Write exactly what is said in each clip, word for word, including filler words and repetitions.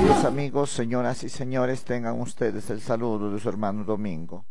Queridos amigos, señoras y señores, tengan ustedes el saludo de su hermano Domingo.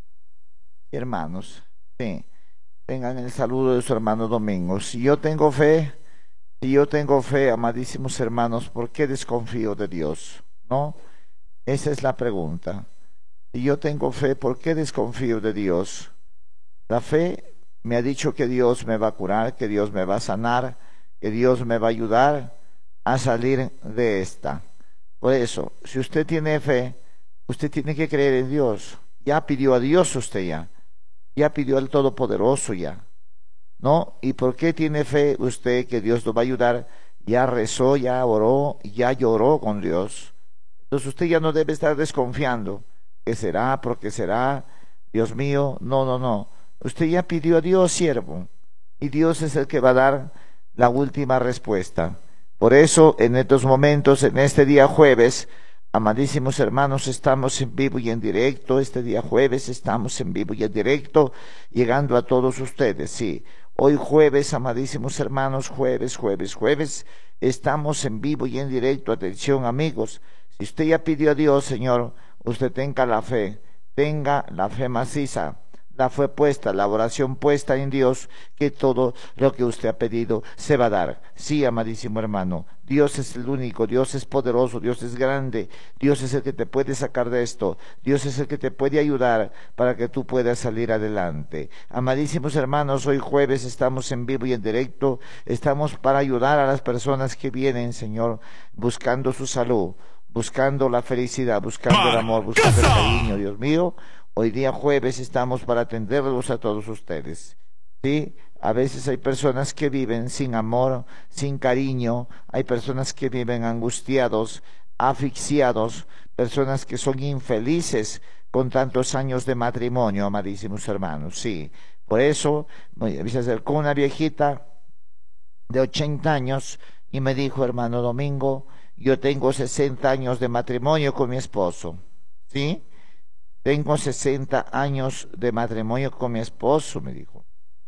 Y hermanos, sí, tengan el saludo de su hermano Domingo. Si yo tengo fe, si yo tengo fe, amadísimos hermanos, ¿por qué desconfío de Dios? ¿No? Esa es la pregunta. Si yo tengo fe, ¿por qué desconfío de Dios? La fe me ha dicho que Dios me va a curar, que Dios me va a sanar, que Dios me va a ayudar a salir de esta. Por eso, si usted tiene fe, usted tiene que creer en Dios. Ya pidió a Dios usted ya. Ya pidió al Todopoderoso ya. ¿No? ¿Y por qué tiene fe usted que Dios lo va a ayudar? Ya rezó, ya oró, ya lloró con Dios. Entonces usted ya no debe estar desconfiando. ¿Qué será? ¿Por qué será? Dios mío, no, no, no. Usted ya pidió a Dios, siervo. Y Dios es el que va a dar la última respuesta. Por eso, en estos momentos, en este día jueves, amadísimos hermanos, estamos en vivo y en directo. Este día jueves estamos en vivo y en directo, llegando a todos ustedes. Sí, hoy jueves, amadísimos hermanos, jueves, jueves, jueves, estamos en vivo y en directo. Atención, amigos, si usted ya pidió a Dios, Señor, usted tenga la fe, tenga la fe maciza. La fe puesta, la oración puesta en Dios, que todo lo que usted ha pedido se va a dar. Sí, amadísimo hermano, Dios es el único, Dios es poderoso, Dios es grande, Dios es el que te puede sacar de esto, Dios es el que te puede ayudar para que tú puedas salir adelante. Amadísimos hermanos, hoy jueves estamos en vivo y en directo, estamos para ayudar a las personas que vienen, Señor, buscando su salud, buscando la felicidad, buscando el amor, buscando el cariño, Dios mío. Hoy día jueves estamos para atenderlos a todos ustedes. ¿Sí? A veces hay personas que viven sin amor, sin cariño, hay personas que viven angustiados, asfixiados, personas que son infelices con tantos años de matrimonio, amadísimos hermanos. Sí, por eso se acercó una viejita de ochenta años y me dijo, hermano Domingo, yo tengo sesenta años de matrimonio con mi esposo. ¿Sí? Tengo sesenta años de matrimonio con mi esposo, me dijo.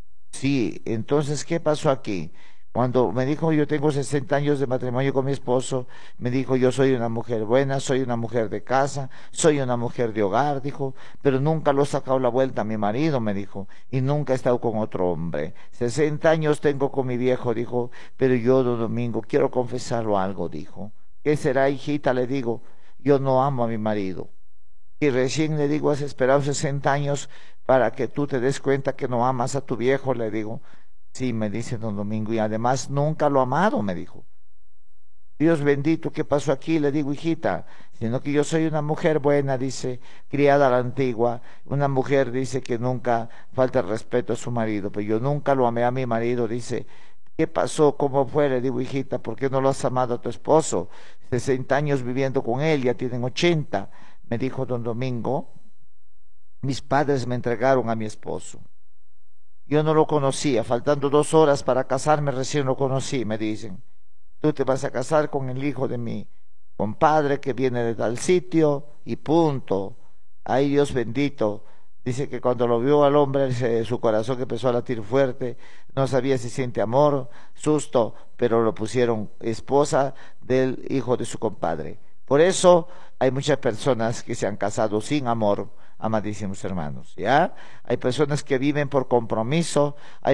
Sí, entonces, ¿qué pasó aquí? Cuando me dijo, yo tengo sesenta años de matrimonio con mi esposo, me dijo, yo soy una mujer buena, soy una mujer de casa, soy una mujer de hogar, dijo, pero nunca lo he sacado la vuelta a mi marido, me dijo, y nunca he estado con otro hombre. sesenta años tengo con mi viejo, dijo, pero yo, don Domingo, quiero confesarlo algo, dijo. ¿Qué será, hijita? Le digo, yo no amo a mi marido. Y recién le digo, has esperado sesenta años para que tú te des cuenta que no amas a tu viejo, le digo. Sí, me dice don Domingo, y además nunca lo ha amado, me dijo. Dios bendito, ¿qué pasó aquí? Le digo, hijita, sino que yo soy una mujer buena, dice, criada a la antigua, una mujer, dice, que nunca falta el respeto a su marido, pero yo nunca lo amé a mi marido, dice. ¿Qué pasó? ¿Cómo fue? Le digo, hijita, ¿por qué no lo has amado a tu esposo? sesenta años viviendo con él, ya tienen ochenta. Me dijo don Domingo, mis padres me entregaron a mi esposo. Yo no lo conocía, faltando dos horas para casarme, recién lo conocí, me dicen. Tú te vas a casar con el hijo de mi compadre que viene de tal sitio y punto. Ay, Dios bendito. Dice que cuando lo vio al hombre, se, su corazón empezó a latir fuerte, no sabía si siente amor, susto, pero lo pusieron esposa del hijo de su compadre. Por eso hay muchas personas que se han casado sin amor, amadísimos hermanos, ¿ya? Hay personas que viven por compromiso, hay